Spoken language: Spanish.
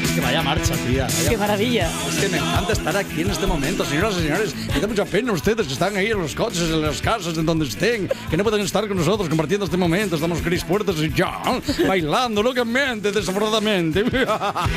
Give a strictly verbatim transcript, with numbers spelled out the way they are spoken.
Es que vaya marcha, tía. Vaya ¡Qué maravilla! Es que me encanta estar aquí en este momento, señoras y señores. Me da mucha pena ustedes que están ahí en los coches, en las casas, en donde estén, que no pueden estar con nosotros compartiendo este momento. Estamos Cris Puertas y yo bailando locamente, desaforadamente.